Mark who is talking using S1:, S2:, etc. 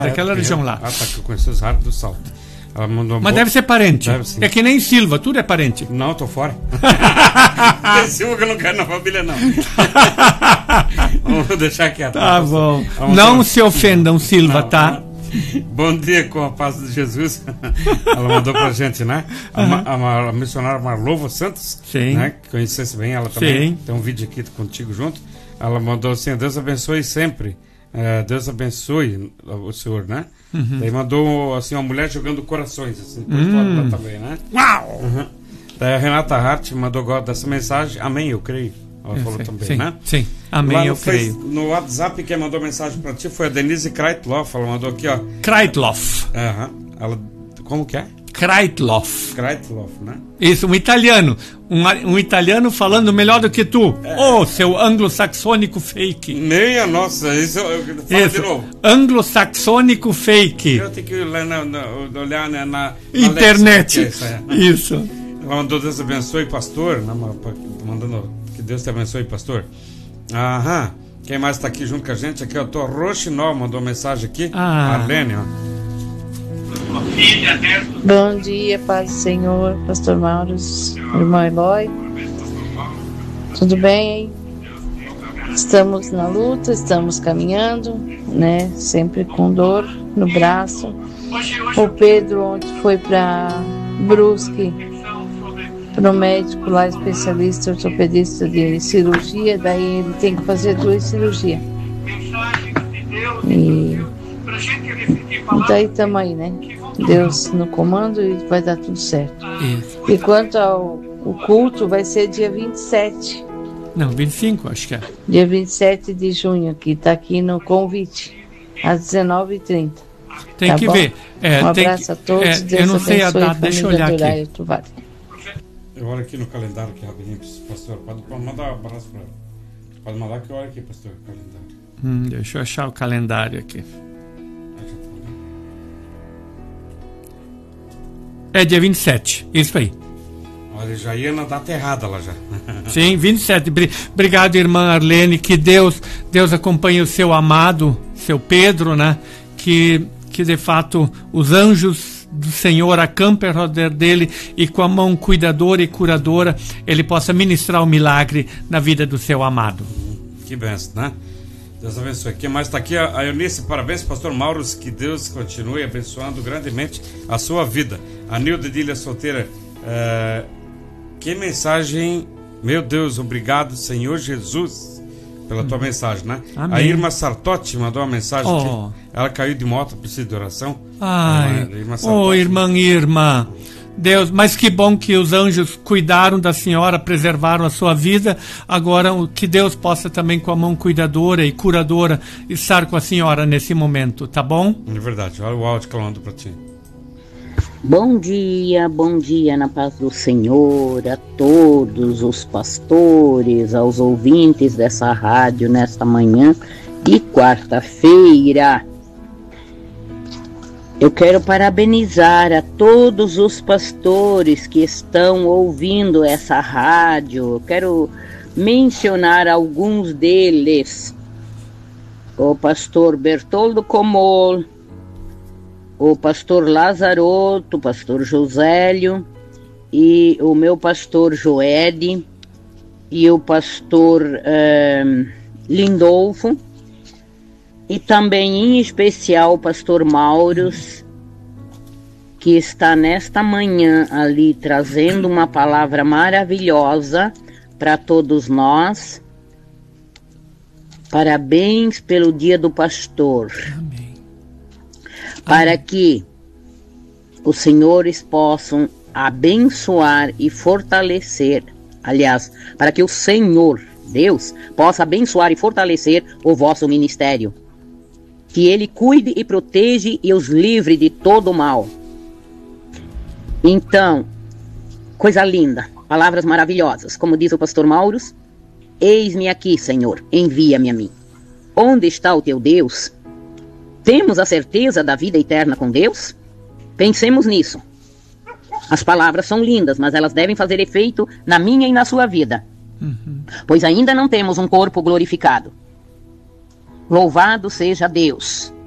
S1: daquela região lá.
S2: Ah, tá, que eu conheci os raros do Salto. Ela mandou
S1: Mas deve ser parente. É que nem Silva, tudo é parente.
S2: Não, tô fora. Silva que eu não quero na família, não. Vamos deixar quieto.
S1: Tá bom. Não se ofendam, Silva, tá?
S2: Bom dia, com a paz de Jesus. Ela mandou pra gente, né? A missionária Marlova Santos.
S1: Sim.
S2: Né? Que conhecesse bem ela também.
S1: Sim.
S2: Tem um vídeo aqui contigo junto. Ela mandou assim: Deus abençoe sempre. Deus abençoe o senhor, né? Daí mandou assim uma mulher jogando corações assim, também, né?
S1: Uau!
S2: Daí a Renata Hart mandou dessa mensagem: amém, eu creio. Ela falou também,
S1: sim,
S2: né?
S1: Sim, amém, eu creio.
S2: No WhatsApp, quem mandou mensagem pra ti foi a Denise Kreitloff. Ela mandou aqui, ó.
S1: Kreitloff.
S2: Ela, como que é?
S1: Kreitloff.
S2: Kreitloff, né?
S1: Isso, um italiano. Um italiano falando melhor do que tu. Seu anglo-saxônico fake.
S2: Meia, nossa, isso fala de novo.
S1: Anglo-saxônico fake.
S2: Eu tenho que olhar na
S1: internet. Isso.
S2: Ela mandou Deus abençoe, pastor. Mandando que Deus te abençoe, pastor. Quem mais tá aqui junto com a gente? Aqui, ó, tô Rochinol, mandou mensagem aqui. Marlene, ó.
S3: Bom dia, paz do Senhor, pastor Mauro, irmão Eloy. Tudo bem, hein? Estamos na luta, estamos caminhando, né? Sempre com dor no braço. O Pedro ontem foi para Brusque, para o médico lá, especialista, ortopedista de cirurgia, daí ele tem que fazer 2 cirurgias. E daí estamos aí, né? Deus no comando e vai dar tudo certo.
S1: Isso.
S3: E quanto ao culto, vai ser dia 27.
S1: Não, 25, acho que é.
S3: Dia 27 de junho, que está aqui no convite, às 19h30.
S1: Tem que
S3: bom?
S1: ver.
S3: Um abraço a todos. Deus
S1: eu não sei a data,
S3: a
S1: deixa eu olhar aqui.
S2: Eu olho aqui no calendário, aqui rapidinho, pastor. Pode mandar um abraço para ela. Pode mandar que eu olho aqui, pastor, o calendário.
S1: Deixa eu achar o calendário aqui. É dia 27, isso aí.
S2: Olha, já ia na data errada lá já.
S1: Sim, 27. Obrigado, irmã Arlene. Que Deus acompanhe o seu amado, seu Pedro, né? Que de fato os anjos do Senhor acampem ao redor dele e com a mão cuidadora e curadora ele possa ministrar o milagre na vida do seu amado.
S2: Que benção, né? Deus abençoe. Quem mais está aqui? A Eunice, parabéns, pastor Mauro, que Deus continue abençoando grandemente a sua vida. A Nilda de Ilha Solteira, que mensagem, meu Deus, obrigado, Senhor Jesus, pela tua mensagem, né?
S1: Amém.
S2: A Irma Sartotti mandou uma mensagem aqui. Ela caiu de moto, precisa de oração.
S1: Irmã Irma. Deus, mas que bom que os anjos cuidaram da senhora, preservaram a sua vida. Agora que Deus possa também com a mão cuidadora e curadora estar com a senhora nesse momento, tá bom?
S2: É verdade, olha o áudio que ela mandou pra ti.
S4: Bom dia na paz do Senhor, a todos os pastores, aos ouvintes dessa rádio nesta manhã de quarta-feira. Eu quero parabenizar a todos os pastores que estão ouvindo essa rádio. Eu quero mencionar alguns deles. O pastor Bertoldo Comol, o pastor Lazaroto, o pastor Josélio, e o meu pastor Joede, e o pastor Lindolfo, e também em especial o pastor Mauros, que está nesta manhã ali trazendo uma palavra maravilhosa para todos nós. Parabéns pelo dia do pastor.
S1: Amém.
S4: Para que os senhores possam abençoar e fortalecer, aliás, para que o Senhor, Deus, possa abençoar e fortalecer o vosso ministério. Que Ele cuide e proteja e os livre de todo o mal. Então, coisa linda, palavras maravilhosas. Como diz o pastor Mauros, eis-me aqui, Senhor, envia-me a mim. Onde está o teu Deus? Temos a certeza da vida eterna com Deus? Pensemos nisso. As palavras são lindas, mas elas devem fazer efeito na minha e na sua vida. Pois ainda não temos um corpo glorificado. Louvado seja Deus.